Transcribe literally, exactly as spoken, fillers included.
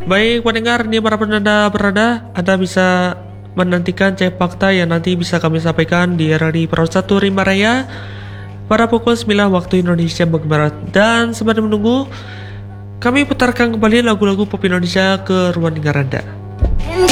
Baik pendengar, nih para penanda berada, Anda bisa menantikan cek fakta yang nanti bisa kami sampaikan di R R I Pro satu Rimba Raya pada pukul sembilan waktu Indonesia bagian Barat. Dan sembari menunggu, kami putarkan kembali lagu-lagu pop Indonesia ke ruang dengar Anda.